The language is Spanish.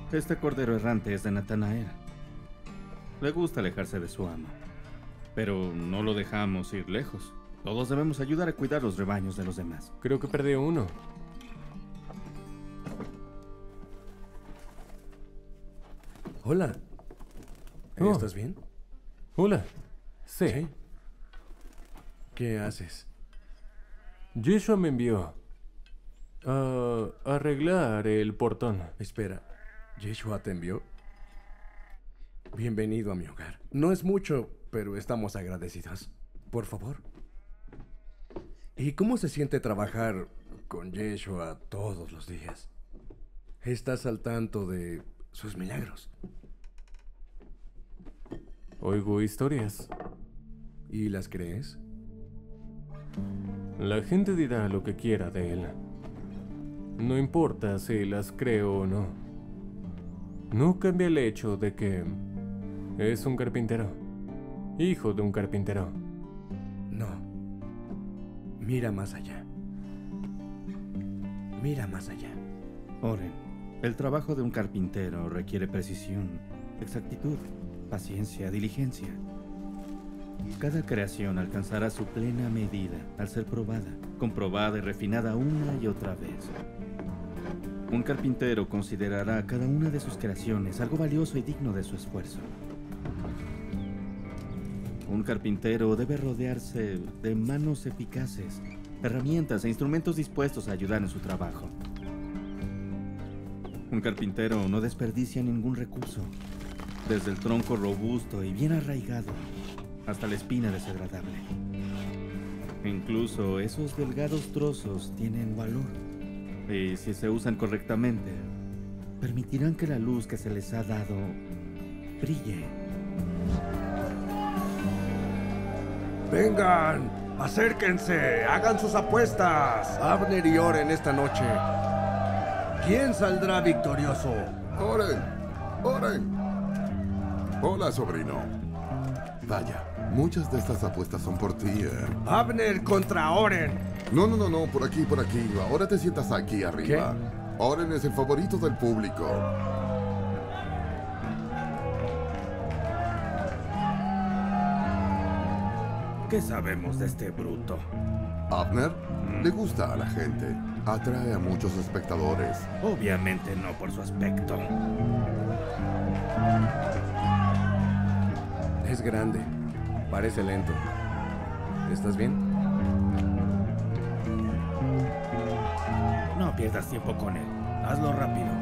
Este cordero errante es de Natanael. Le gusta alejarse de su amo, pero no lo dejamos ir lejos. Todos debemos ayudar a cuidar los rebaños de los demás. Creo que perdí uno. Hola. Oh. ¿Estás bien? Hola. Sí. ¿Sí? ¿Qué haces? Yeshua me envió a arreglar el portón. Espera, ¿Yeshua te envió? Bienvenido a mi hogar. No es mucho, pero estamos agradecidos. Por favor. ¿Y cómo se siente trabajar con Yeshua todos los días? ¿Estás al tanto de sus milagros? Oigo historias. ¿Y las crees? La gente dirá lo que quiera de él. No importa si las creo o no. No cambia el hecho de que es un carpintero. Hijo de un carpintero. No. Mira más allá. Mira más allá. Oren, el trabajo de un carpintero requiere precisión, exactitud, paciencia, diligencia. Cada creación alcanzará su plena medida al ser probada, comprobada y refinada una y otra vez. Un carpintero considerará cada una de sus creaciones algo valioso y digno de su esfuerzo. Un carpintero debe rodearse de manos eficaces, herramientas e instrumentos dispuestos a ayudar en su trabajo. Un carpintero no desperdicia ningún recurso, desde el tronco robusto y bien arraigado hasta la espina desagradable. Incluso esos delgados trozos tienen valor, y si se usan correctamente, permitirán que la luz que se les ha dado brille. ¡Vengan! ¡Acérquense! ¡Hagan sus apuestas! Abner y Oren esta noche. ¿Quién saldrá victorioso? ¡Oren! ¡Oren! Hola, sobrino. Vaya, muchas de estas apuestas son por ti, Abner contra Oren. No, por aquí, por aquí. Ahora te sientas aquí arriba. Oren es el favorito del público. ¿Qué sabemos de este bruto? Abner le gusta a la gente. Atrae a muchos espectadores. Obviamente no por su aspecto. Es grande. Parece lento. ¿Estás bien? No pierdas tiempo con él. Hazlo rápido.